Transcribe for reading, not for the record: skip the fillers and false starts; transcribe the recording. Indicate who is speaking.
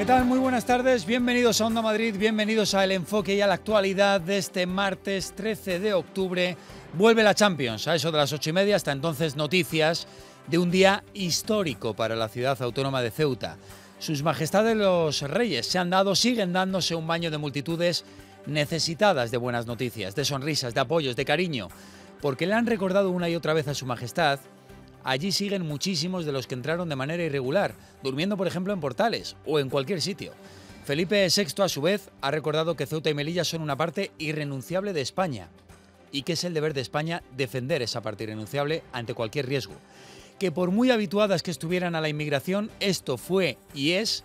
Speaker 1: ¿Qué tal? Muy buenas tardes, bienvenidos a Onda Madrid, bienvenidos a El Enfoque y a la actualidad de este martes 13 de octubre. Vuelve la Champions, a eso de las 8:30, hasta entonces noticias de un día histórico para la ciudad autónoma de Ceuta. Sus majestades los reyes siguen dándose un baño de multitudes necesitadas de buenas noticias, de sonrisas, de apoyos, de cariño, porque le han recordado una y otra vez a su majestad. Allí siguen muchísimos de los que entraron de manera irregular, durmiendo por ejemplo en Portales o en cualquier sitio. Felipe VI a su vez ha recordado que Ceuta y Melilla son una parte irrenunciable de España y que es el deber de España defender esa parte irrenunciable ante cualquier riesgo. Que por muy habituadas que estuvieran a la inmigración, esto fue y es